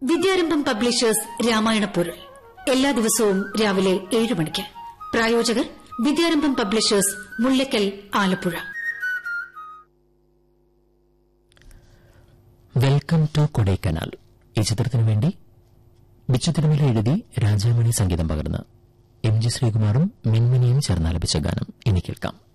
വിദ്യാരംഭം publishers Ramayana പൊരുൾ എല്ലാ ദിവസവും രാവിലെ 7 മണിക്ക്. പ്രായോജകർ വിദ്യാരംഭം publishers, Mullakkal, Alappuzha. Welcome to Kodaikanal. ഈ ചിത്രത്തിനു വേണ്ടി ബിച്ചു തിരുമല എഴുതി രാജാമണി സംഗീതം പകർന്ന് എം ജി ശ്രീകുമാറും മിൻമിനിയും ചേർന്നാലപിച്ച ഗാനം ഇനി കേൾക്കാം.